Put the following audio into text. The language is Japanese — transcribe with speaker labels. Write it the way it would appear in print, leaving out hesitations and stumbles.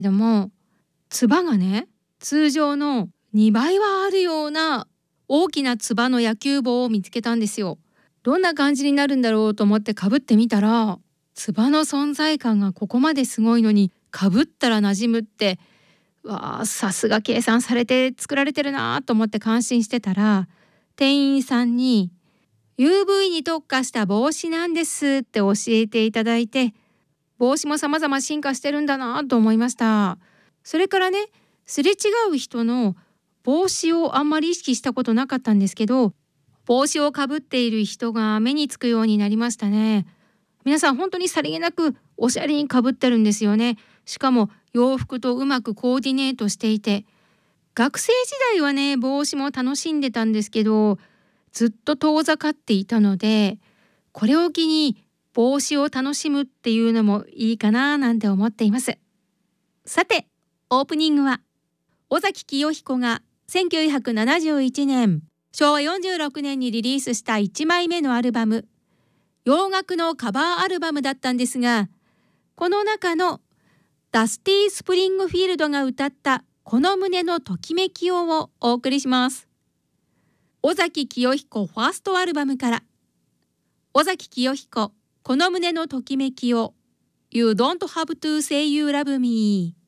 Speaker 1: でもつばがね、通常の2倍はあるような大きなつばの野球帽を見つけたんですよ。どんな感じになるんだろうと思ってかぶってみたら、つばの存在感がここまですごいのにかぶったら馴染むって、わあ、さすが計算されて作られてるなと思って感心してたら、店員さんに UV に特化した帽子なんですって教えていただいて、帽子も様々進化してるんだなと思いました。それからね、すれ違う人の帽子をあんまり意識したことなかったんですけど、帽子をかぶっている人が目につくようになりましたね。皆さん本当にさりげなくおしゃれにかぶってるんですよね。しかも洋服とうまくコーディネートしていて、学生時代はね、帽子も楽しんでたんですけど、ずっと遠ざかっていたので、これを機に帽子を楽しむっていうのもいいかななんて思っています。さて、オープニングは尾崎紀世彦が1971年、昭和46年にリリースした1枚目のアルバム、洋楽のカバーアルバムだったんですが、この中のダスティ・スプリングフィールドが歌ったこの胸のときめきをお送りします。尾崎紀世彦ファーストアルバムから、尾崎紀世彦この胸のときめきを You don't have to say you love me。